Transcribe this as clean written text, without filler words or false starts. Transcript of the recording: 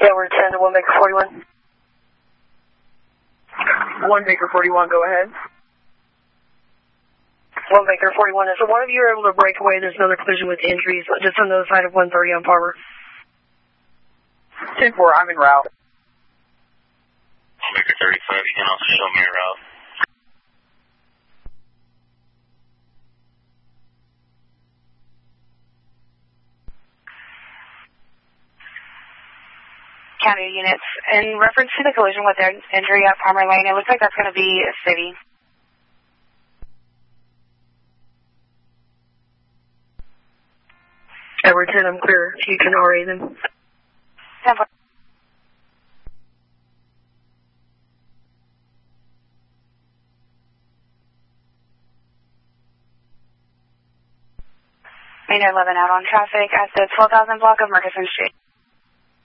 Yeah, we're 10 to 1 Baker 41. 1 Baker 41, go ahead. 1 Baker 41, so one of you are able to break away. There's another collision with injuries just on the other side of 130 on Farmer. 10-4, I'm en route. 1 Baker 35, you can also show me your route. County units, in reference to the collision with injury at Palmer Lane, it looks like that's going to be a city. Edward 10, I'm clear. You can RA them. 10-4. Main 11 out on traffic at the 12,000 block of Murchison Street.